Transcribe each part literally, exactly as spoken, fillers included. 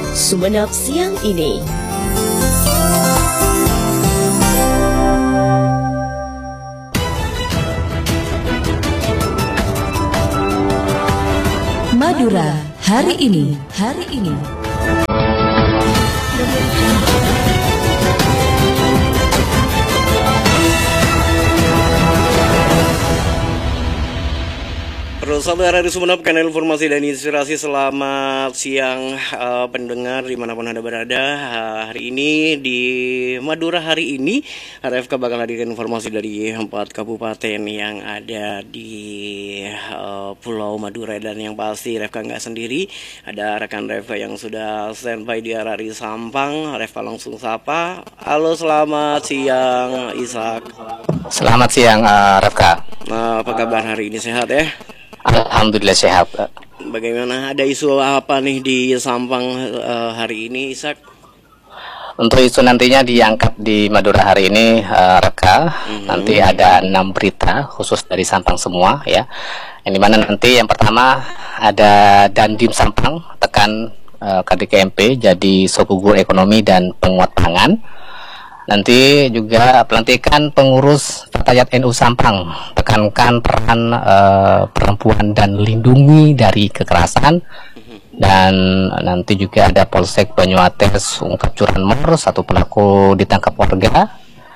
Sumenep siang ini. Madura hari ini, hari ini. Saudara di Sumenep, kanal informasi dan inspirasi. Selamat siang uh, pendengar dimanapun Anda berada. uh, Hari ini di Madura hari ini R F K bakal hadirkan informasi dari empat kabupaten yang ada di uh, Pulau Madura. Dan yang pasti R F K nggak sendiri, ada rekan R F K yang sudah standby di R R I Sampang. R F K langsung sapa. Halo, selamat siang Ishak. Selamat siang uh, R F K. Nah, apa kabar hari ini, sehat ya? Alhamdulillah sehat. Bagaimana, ada isu apa nih di Sampang uh, hari ini, Ishak? Untuk isu nantinya diangkat di Madura hari ini, uh, R F K, mm-hmm. nanti ada enam berita khusus dari Sampang semua ya. Yang dimana nanti yang pertama ada Dandim Sampang tekan uh, K D K M P jadi soko guru ekonomi dan penguat pangan. Nanti juga pelantikan pengurus Fatayat N U Sampang, tekankan peran uh, perempuan dan lindungi dari kekerasan. Dan nanti juga ada Polsek Banyuates ungkap curanmor, satu pelaku ditangkap warga.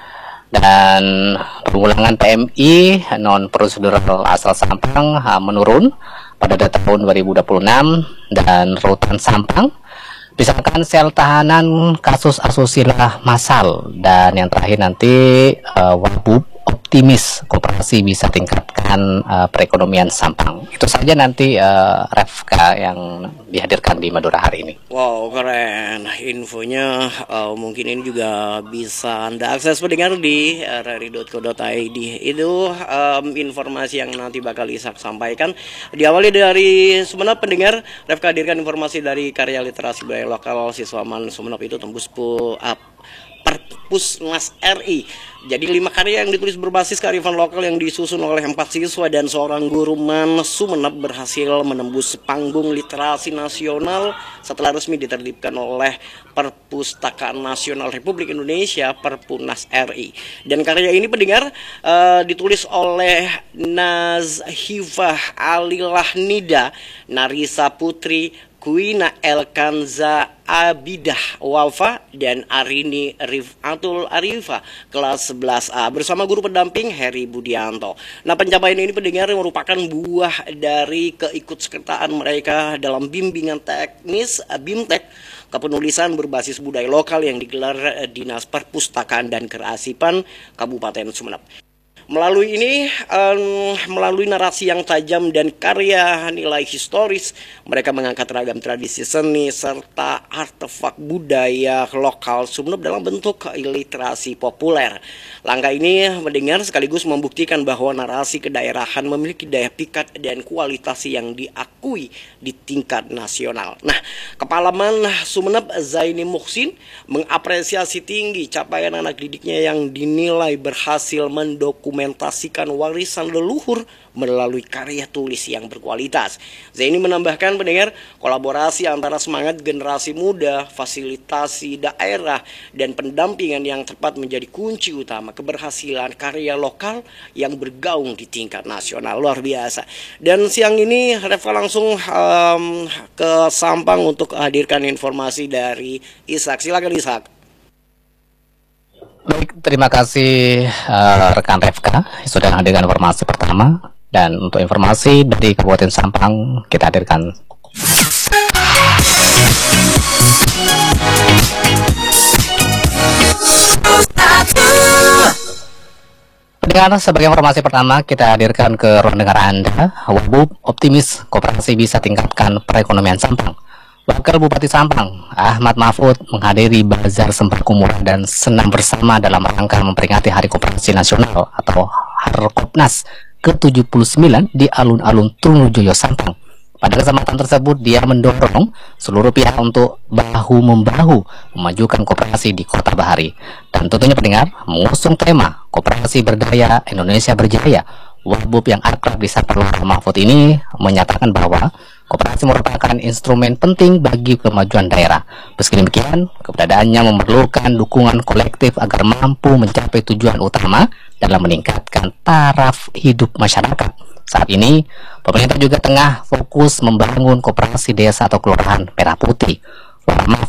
Dan pengulangan P M I non prosedural asal Sampang uh, menurun pada tahun dua ribu dua puluh enam. Dan Rutan Sampang misalkan sel tahanan kasus asusila massal. Dan yang terakhir nanti uh, Wabub optimis koperasi bisa tingkatkan uh, perekonomian Sampang. Itu saja nanti uh, R F K yang dihadirkan di Madura hari ini. Wow, keren infonya. Uh, mungkin ini juga bisa Anda akses pendengar di r r i dot co dot i d. Itu um, informasi yang nanti bakal Ishak sampaikan. Diawali dari Sumenep, pendengar, R F K hadirkan informasi dari karya literasi budaya lokal siswaman Sumenep itu tembus pu up Perpusnas R I. Jadi lima karya yang ditulis berbasis kearifan lokal yang disusun oleh empat siswa dan seorang guru man Sumenep berhasil menembus panggung literasi nasional setelah resmi diterbitkan oleh Perpustakaan Nasional Republik Indonesia Perpunas R I. Dan karya ini, pendengar, uh, ditulis oleh Nazhifah Alilah Nida, Narisa Putri, Kuina Elkanza Abidah Wafa, dan Arini Rifatul Arifa kelas sebelas A bersama guru pendamping Heri Budianto. Nah, pencapaian ini, pendengar, merupakan buah dari keikutsertaan mereka dalam bimbingan teknis BIMTEK kepenulisan berbasis budaya lokal yang digelar Dinas Perpustakaan dan Kearsipan Kabupaten Sumenep. Melalui ini, um, melalui narasi yang tajam dan karya nilai historis, mereka mengangkat ragam tradisi seni serta artefak budaya lokal Sumenep dalam bentuk literasi populer. Langkah ini, mendengar, sekaligus membuktikan bahwa narasi kedaerahan memiliki daya pikat dan kualitas yang diakui di tingkat nasional. Nah, Kepala Man Sumenep Zaini Muhsin mengapresiasi tinggi capaian anak didiknya yang dinilai berhasil mendokumentasikan dokumentasikan warisan leluhur melalui karya tulis yang berkualitas. Zaini menambahkan, pendengar, kolaborasi antara semangat generasi muda, fasilitasi daerah, dan pendampingan yang tepat menjadi kunci utama keberhasilan karya lokal yang bergaung di tingkat nasional. Luar biasa. Dan siang ini Reva langsung um, ke Sampang untuk hadirkan informasi dari Ishak. Silakan Ishak. Baik, terima kasih uh, rekan R F K sudah hadirkan informasi pertama. Dan untuk informasi dari Kabupaten Sampang kita hadirkan. Dengan sebagai informasi pertama kita hadirkan ke ruang dengar Anda, Wabub optimis koperasi bisa tingkatkan perekonomian Sampang. Wakil Bupati Sampang, Ahmad Mahfud, menghadiri bazar sembako murah dan senam bersama dalam rangka memperingati Hari Koperasi Nasional atau Harkopnas ke tujuh puluh sembilan di alun-alun Trunojoyo, Sampang. Pada kesempatan tersebut, dia mendorong seluruh pihak untuk bahu-membahu memajukan koperasi di Kota Bahari. Dan tentunya pendengar, mengusung tema Koperasi Berdaya, Indonesia Berjaya. Wabub yang akrab disapa Mahfud ini menyatakan bahwa Koperasi merupakan instrumen penting bagi kemajuan daerah. Meski demikian, keberadaannya memerlukan dukungan kolektif agar mampu mencapai tujuan utama dalam meningkatkan taraf hidup masyarakat. Saat ini, pemerintah juga tengah fokus membangun koperasi desa atau kelurahan merah putih. Maaf,